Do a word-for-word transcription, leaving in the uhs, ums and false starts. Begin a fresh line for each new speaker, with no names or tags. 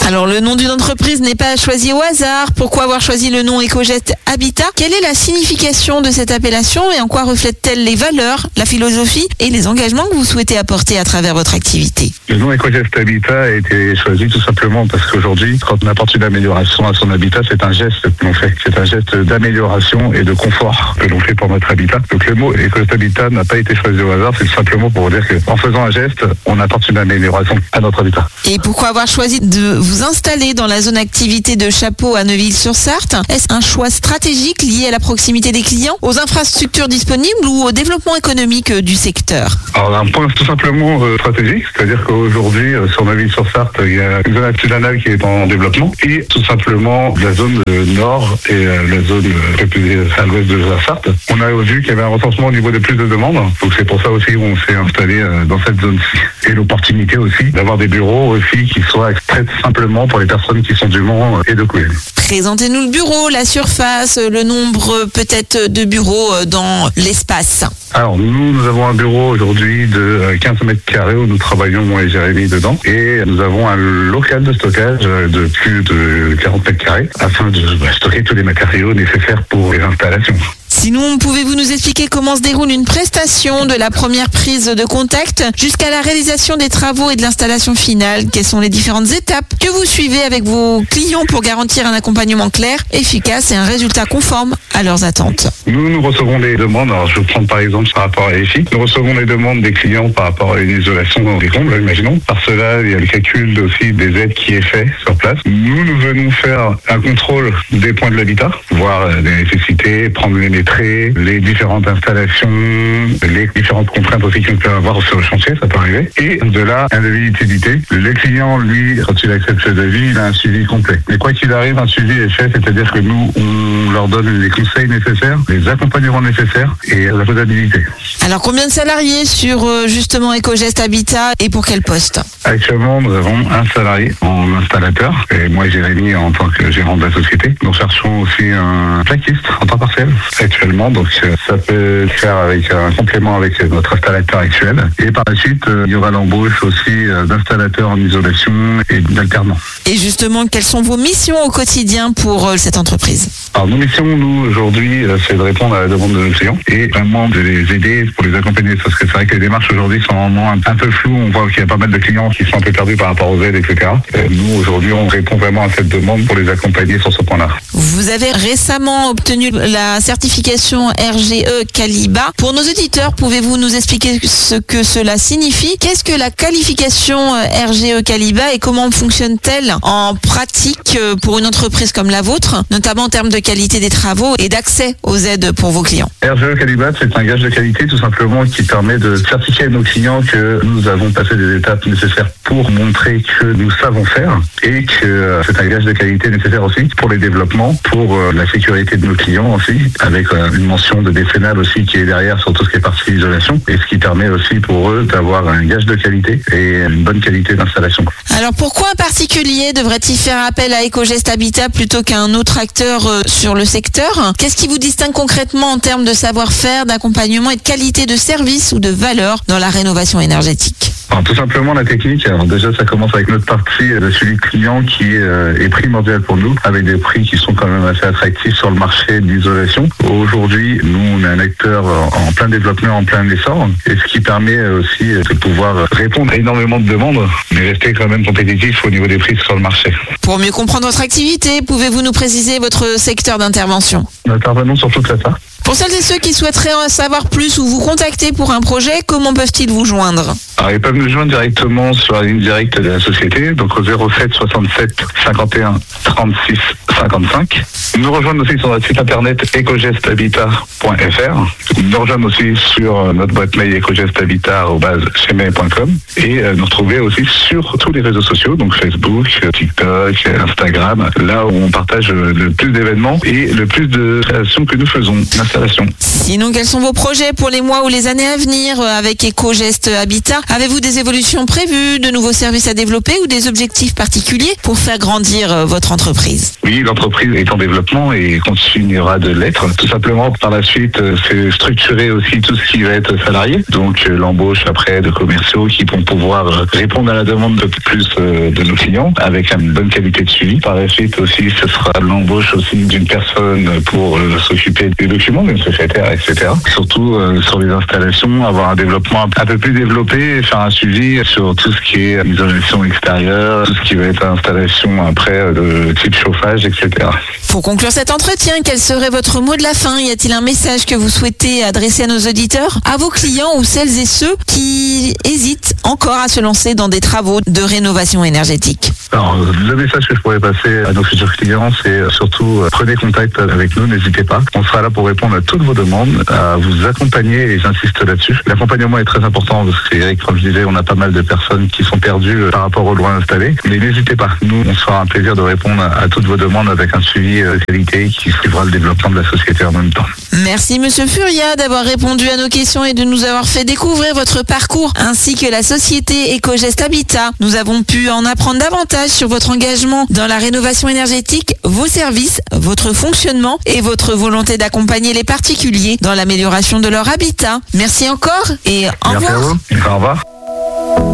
Alors le nom d'une entreprise n'est pas choisi au hasard. Pourquoi avoir choisi le nom Ecogest Habitat? Quelle est la signification de cette appellation et en quoi reflète-t-elle les valeurs, la philosophie et les engagements que vous souhaitez apporter à travers votre activité?
Le nom Ecogest Habitat a été choisi tout simplement parce qu'aujourd'hui, quand on apporte une amélioration à son habitat, c'est un geste que l'on fait. C'est un geste d'amélioration et de confort que l'on fait pour notre habitat. Donc le mot Ecogest Habitat n'a pas été choisi au hasard, c'est tout simplement pour dire qu'en faisant un geste, on apporte une amélioration à notre habitat.
Et pourquoi avoir choisi de vous installer dans la zone activité de Chapeaux à Neuville-sur-Sarthe? Est-ce un choix stratégique lié à la proximité des clients, aux infrastructures disponibles ou au développement économique du secteur?
Alors un point tout simplement euh, stratégique, c'est-à-dire qu'aujourd'hui euh, sur Neuville-sur-Sarthe, il y a une zone artisanale qui est en développement et tout simplement la zone euh, nord et euh, la zone euh, plus à l'ouest de la Sarthe. On a vu qu'il y avait un recensement au niveau de plus de demandes, donc c'est pour ça aussi qu'on s'est installé euh, dans cette zone-ci. Et l'opportunité aussi d'avoir des bureaux aussi qui soient très simplement pour les personnes qui sont du Mans et de Couenne.
Présentez-nous le bureau, la surface, le nombre peut-être de bureaux dans l'espace.
Alors nous, nous avons un bureau aujourd'hui de quinze mètres carrés où nous travaillons, moi et Jérémy, dedans. Et nous avons un local de stockage de plus de quarante mètres carrés afin de bah, stocker tous les matériaux nécessaires pour les installations.
Sinon, pouvez-vous nous expliquer comment se déroule une prestation de la première prise de contact jusqu'à la réalisation des travaux et de l'installation finale? Quelles sont les différentes étapes que vous suivez avec vos clients pour garantir un accompagnement clair, efficace et un résultat conforme à leurs attentes?
Nous, nous recevons des demandes. Alors, je vais prendre par exemple par rapport à l'E F I. Nous recevons les demandes des clients par rapport à une isolation dans des combles, imaginons. Par cela, il y a le calcul aussi des aides qui est fait sur place. Nous, nous venons faire un contrôle des points de l'habitat, voir les nécessités, prendre les métriques, les différentes installations, les différentes contraintes aussi qu'on peut avoir sur le chantier, ça peut arriver. Et de là, un devis d'utilité. Le client, lui, quand il accepte ce devis, il a un suivi complet. Mais quoi qu'il arrive, un suivi est fait, c'est-à-dire que nous, on leur donne les conseils nécessaires, les accompagnements nécessaires et la faisabilité.
Alors, combien de salariés sur justement Ecogest Habitat et pour quel poste?
Actuellement, nous avons un salarié en installateur et moi et Jérémy en tant que gérant de la société. Nous cherchons aussi un plaquiste en temps partiel actuellement, donc ça peut se faire avec un complément avec notre installateur actuel. Et par la suite, il y aura l'embauche aussi d'installateurs en isolation et d'alternants.
Et justement, quelles sont vos missions au quotidien pour cette entreprise?
Alors nos missions, nous, aujourd'hui, c'est de répondre à la demande de nos clients et vraiment de les aider pour les accompagner. Parce que c'est vrai que les démarches aujourd'hui sont vraiment un, un peu floues. On voit qu'il y a pas mal de clients qui sont un peu perdus par rapport aux aides, et cetera. Et nous, aujourd'hui, on répond vraiment à cette demande pour les accompagner sur ce point-là.
Vous avez récemment obtenu la certification R G E Caliba. Pour nos auditeurs, pouvez-vous nous expliquer ce que cela signifie? Qu'est-ce que la qualification R G E Caliba et comment fonctionne-t-elle en pratique pour une entreprise comme la vôtre, notamment en termes de qualité des travaux et d'accès aux aides pour vos clients?
R G E Caliba, c'est un gage de qualité tout simplement qui permet de certifier à nos clients que nous avons passé des étapes nécessaires pour montrer que nous savons faire et que c'est un gage de qualité nécessaire aussi pour les développements, pour la sécurité de nos clients aussi, avec une mention de décennale aussi qui est derrière sur tout ce qui est partie isolation et ce qui permet aussi pour eux d'avoir un gage de qualité et une bonne qualité d'installation.
Alors pourquoi un particulier devrait-il faire appel à Ecogest Habitat plutôt qu'à un autre acteur sur le secteur? Qu'est-ce qui vous distingue concrètement en termes de savoir-faire, d'accompagnement et de qualité de service ou de valeur dans la rénovation énergétique?
Alors, tout simplement la technique. Alors, déjà, ça commence avec notre partie de suivi client qui euh, est primordial pour nous, avec des prix qui sont quand même assez attractifs sur le marché d'isolation. Aujourd'hui, nous, on est un acteur en plein développement, en plein essor, et ce qui permet aussi de pouvoir répondre à énormément de demandes, mais rester quand même compétitif au niveau des prix sur le marché.
Pour mieux comprendre votre activité, pouvez-vous nous préciser votre secteur d'intervention?
Nous intervenons sur toute la Sarthe.
Pour celles et ceux qui souhaiteraient en savoir plus ou vous contacter pour un projet, comment peuvent-ils vous joindre?
Alors, ils peuvent nous joindre directement sur la ligne directe de la société, donc au zéro sept soixante-sept cinquante et un trente-six cinquante-cinq. Nous rejoindre aussi sur notre site internet ecogest habitat point f r. Nous rejoindre aussi sur notre boîte mail ecogest habitat arobase gmail point com et nous retrouver aussi sur tous les réseaux sociaux, donc Facebook, TikTok, Instagram, là où on partage le plus d'événements et le plus de créations que nous faisons. installations.
Sinon, quels sont vos projets pour les mois ou les années à venir avec Ecogest Habitat? Avez-vous des évolutions prévues, de nouveaux services à développer ou des objectifs particuliers pour faire grandir votre entreprise?
Oui, l'entreprise est en développement et continuera de l'être. Tout simplement, par la suite, c'est structurer aussi tout ce qui va être salarié. Donc, l'embauche après de commerciaux qui vont pouvoir répondre à la demande de plus de nos clients avec une bonne qualité de suivi. Par la suite aussi, ce sera l'embauche aussi d'une personne pour s'occuper des documents, d'une secrétaire, et cetera. Surtout euh, sur les installations, avoir un développement un peu plus développé et faire un suivi sur tout ce qui est isolation extérieure, tout ce qui va être installation après de type chauffage, et cetera.
Pour conclure cet entretien, quel serait votre mot de la fin? Y a-t-il un message que vous souhaitez adresser à nos auditeurs, à vos clients ou celles et ceux qui hésitent encore à se lancer dans des travaux de rénovation énergétique?
Alors, le message que je pourrais passer à nos futurs clients, c'est surtout euh, prenez contact avec nous, n'hésitez pas. On sera là pour répondre à toutes vos demandes, à vous accompagner et j'insiste là-dessus. L'accompagnement est très important parce que, Eric, comme je disais, on a pas mal de personnes qui sont perdues euh, par rapport aux lois installées. Mais n'hésitez pas, nous, on sera un plaisir de répondre à, à toutes vos demandes avec un suivi euh, de qualité qui suivra le développement de la société en même temps.
Merci Monsieur Furia d'avoir répondu à nos questions et de nous avoir fait découvrir votre parcours ainsi que la société Ecogest Habitat. Nous avons pu en apprendre davantage sur votre engagement dans la rénovation énergétique, vos services, votre fonctionnement et votre volonté d'accompagner les particuliers dans l'amélioration de leur habitat. Merci encore et au
Merci
revoir.
à vous. Au revoir.